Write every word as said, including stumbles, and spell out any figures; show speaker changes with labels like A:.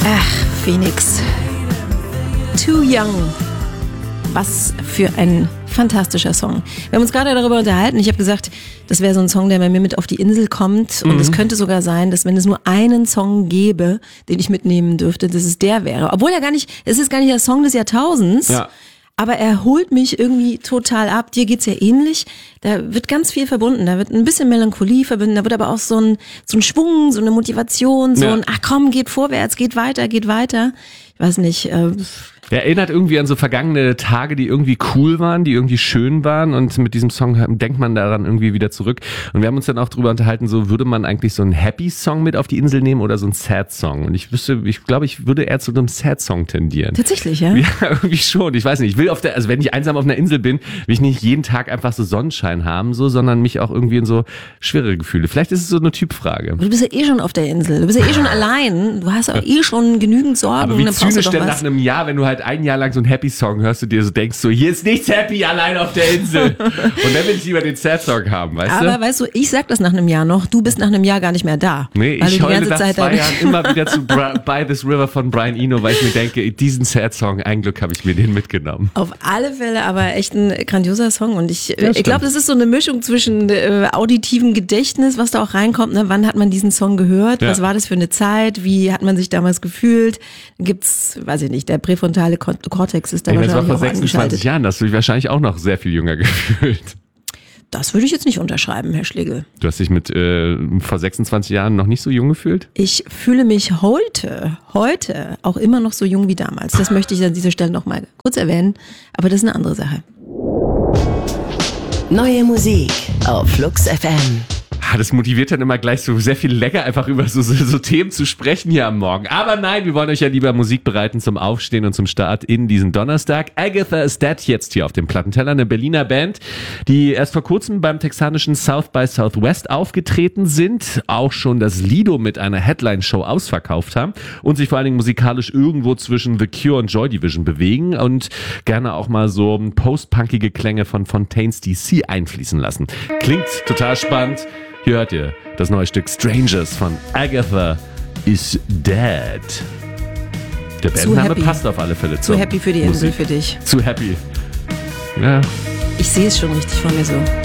A: Ach, Phoenix. Too Young. Was für ein fantastischer Song. Wir haben uns gerade darüber unterhalten. Ich habe gesagt, das wäre so ein Song, der bei mir mit auf die Insel kommt. Und es mhm. könnte sogar sein, dass wenn es nur einen Song gäbe, den ich mitnehmen dürfte, dass es der wäre. Obwohl er gar nicht, es ist gar nicht der Song des Jahrtausends. Ja. Aber er holt mich irgendwie total ab. Dir geht's ja ähnlich. Da wird ganz viel verbunden. Da wird ein bisschen Melancholie verbunden. Da wird aber auch so ein, so ein Schwung, so eine Motivation, so ja. ein, ach komm, geht vorwärts, geht weiter, geht weiter. Ich weiß nicht, äh,
B: Er erinnert irgendwie an so vergangene Tage, die irgendwie cool waren, die irgendwie schön waren, und mit diesem Song denkt man daran irgendwie wieder zurück. Und wir haben uns dann auch drüber unterhalten, so würde man eigentlich so einen Happy-Song mit auf die Insel nehmen oder so einen Sad-Song? Und ich wüsste, ich glaube, ich würde eher zu einem Sad-Song tendieren.
A: Tatsächlich, ja?
B: Ja, irgendwie schon. Ich weiß nicht, ich will auf der, also wenn ich einsam auf einer Insel bin, will ich nicht jeden Tag einfach so Sonnenschein haben, so, sondern mich auch irgendwie in so schwere Gefühle. Vielleicht ist es so eine Typfrage.
A: Du bist ja eh schon auf der Insel. Du bist ja eh schon allein. Du hast auch eh schon genügend Sorgen.
B: Aber wie
A: dann brauchst
B: zynisch
A: du doch
B: denn
A: was.
B: nach einem Jahr, wenn du halt ein Jahr lang so einen Happy-Song hörst, du dir so denkst, so, hier ist nichts happy allein auf der Insel. Und dann will ich lieber den Sad-Song haben, weißt
A: Aber
B: du?
A: weißt du, ich sag das nach einem Jahr noch, du bist nach einem Jahr gar nicht mehr da.
B: Nee,
A: weil
B: ich
A: du die
B: heule
A: ganze
B: nach
A: Zeit
B: zwei
A: deine-
B: Jahren immer wieder zu Bra- By This River von Brian Eno, weil ich mir denke, diesen Sad-Song, ein Glück habe ich mir den mitgenommen.
A: Auf alle Fälle aber echt ein grandioser Song. Und ich,
B: Ja,
A: ich glaube, das ist so eine Mischung zwischen äh, auditivem Gedächtnis, was da auch reinkommt. Ne? Wann hat man diesen Song gehört?
B: Ja.
A: Was war das für eine Zeit? Wie hat man sich damals gefühlt? Gibt's, weiß ich nicht, der präfrontale Kor- Kortex ist da
B: Ey, das war
A: wahrscheinlich
B: vor
A: auch
B: sechsundzwanzig
A: angeschaltet.
B: Jahren, da hast du dich wahrscheinlich auch noch sehr viel jünger gefühlt.
A: Das würde ich jetzt nicht unterschreiben, Herr Schlegel.
B: Du hast dich mit äh, vor sechsundzwanzig Jahren noch nicht so jung gefühlt?
A: Ich fühle mich heute, heute auch immer noch so jung wie damals. Das möchte ich an dieser Stelle noch mal kurz erwähnen. Aber das ist eine andere Sache.
C: Neue Musik auf Flux F M.
B: Ah, das motiviert dann immer gleich so sehr viel länger, einfach über so, so, so Themen zu sprechen hier am Morgen. Aber nein, wir wollen euch ja lieber Musik bereiten zum Aufstehen und zum Start in diesen Donnerstag. Agatha is Dead jetzt hier auf dem Plattenteller, eine Berliner Band, die erst vor kurzem beim texanischen South by Southwest aufgetreten sind, auch schon das Lido mit einer Headline-Show ausverkauft haben und sich vor allen Dingen musikalisch irgendwo zwischen The Cure und Joy Division bewegen und gerne auch mal so post-punkige Klänge von Fontaines D C einfließen lassen. Klingt total spannend. Hier hört ihr das neue Stück Strangers von Agatha is Dead. Der Bandname
A: happy.
B: passt auf alle Fälle
A: Zu
B: zur
A: happy für die Insel
B: Musik.
A: für dich.
B: Zu happy. Ja.
A: Ich sehe es schon richtig vor mir so.